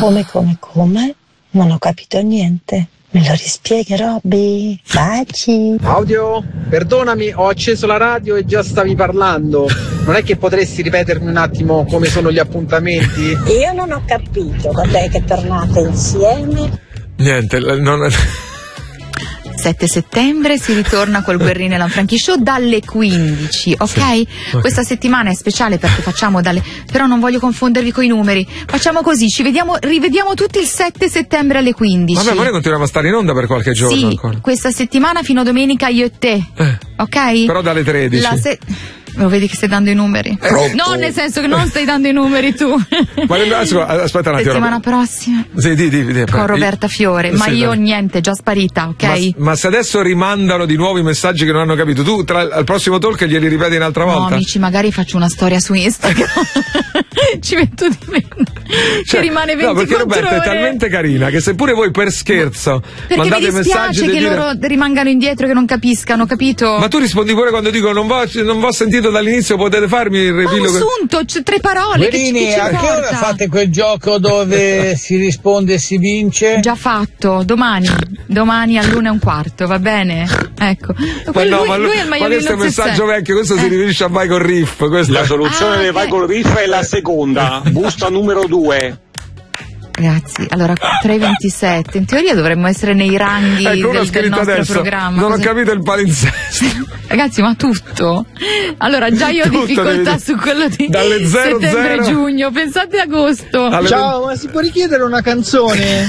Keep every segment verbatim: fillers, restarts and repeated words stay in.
Come, come, come? Non ho capito niente. Me lo rispieghi, Robby? Baci. Audio, perdonami, ho acceso la radio e già stavi parlando. Non è che potresti ripetermi un attimo come sono gli appuntamenti? Io non ho capito quando è che tornate insieme. Niente, non... sette settembre si ritorna col Guerrini e Lanfranchi Show dalle quindici, ok? Sì, okay. Questa settimana è speciale perché facciamo dalle... però non voglio confondervi coi numeri. Facciamo così, ci vediamo, rivediamo tutti il sette settembre alle quindici. Vabbè, ma noi continuiamo a stare in onda per qualche giorno sì, ancora. Questa settimana fino a domenica io e te, eh, ok? Però dalle tredici. La se... Lo vedi che stai dando i numeri? Eh, no, nel senso che non stai dando i numeri tu. Ma aspetta un attimo. Settimana prossima. Sì, di, di, di, con Roberta Fiore. Sì, ma io dai. niente, già sparita, ok? Ma, ma se adesso rimandano di nuovo i messaggi che non hanno capito, tu tra, al prossimo talk glieli ripeti un'altra volta? No, amici, magari faccio una storia su Instagram. Ci metto di meno. Cioè, che rimane ventiquattro no, perché Roberta ore. È talmente carina che seppure voi per scherzo perché mandate mi messaggi dispiace che dire... loro rimangano indietro, che non capiscano, capito? Ma tu rispondi pure quando dico non v'ho, non v'ho sentito dall'inizio, potete farmi il riepilogo? Ma un assunto, c'è tre parole. Guerini, che ci, che ci a che ora fate quel gioco dove si risponde e si vince? Già fatto, domani, domani all'una e un quarto, va bene? Ecco. Ma no, lui, ma, lui è il ma questo è un messaggio vecchio, questo eh. si riferisce a Michael Riff. Questa... La soluzione ah, del okay. Michael Riff è la seconda, busta numero due. Ragazzi, allora tre e ventisette, in teoria dovremmo essere nei ranghi ecco, del, del nostro adesso. programma. Non così. Ho capito il palinsesto. Ragazzi, ma tutto? Allora, già io ho tutto difficoltà devi... su quello di Dalle zero, settembre zero. giugno, pensate agosto. Alle... Ciao, ma si può richiedere una canzone?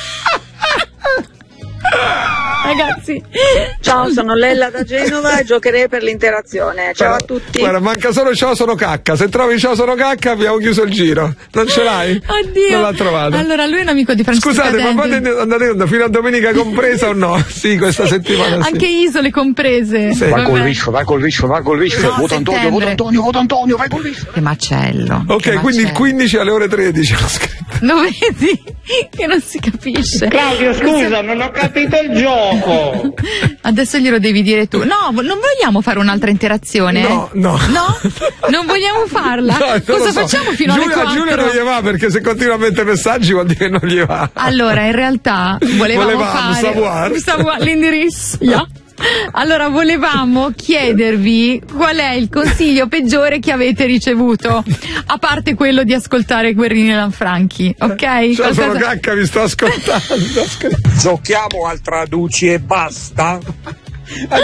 Ragazzi, ciao, sono Lella da Genova e giocherei per l'interazione. Ciao guarda, a tutti. Guarda, manca solo ciao sono cacca. Se trovi ciao sono cacca abbiamo chiuso il giro. Non ce l'hai? Oddio. Non l'ha trovato. Allora lui è un amico di Francesco Scusate, Cadente. ma quando andate in onda fino a domenica compresa o no? Sì, questa settimana sì. Anche isole comprese. Sì. Vai col rischio, vai col rischio, vai col rischio. No, voto Antonio, voto Antonio, voto Antonio, vai col rischio. Che macello. Ok, che quindi macello. il quindici alle ore tredici. Lo vedi? Che non si capisce. Claudio, scusa, non ho capito il gioco. Adesso glielo devi dire tu. No, non vogliamo fare un'altra interazione? No, no. No? Non vogliamo farla? No, cosa so. facciamo fino Giulia, alle quattro? Giulia non gli va perché se continua a mettere messaggi vuol dire che non gli va. Allora, in realtà volevamo, volevamo fare savoir. savoir l'indirizzo. Yeah. Allora, volevamo chiedervi qual è il consiglio peggiore che avete ricevuto, a parte quello di ascoltare Guerrini e Lanfranchi, ok? Cioè, Qualcosa... sono cacca, vi sto ascoltando. Giochiamo al traduci e basta.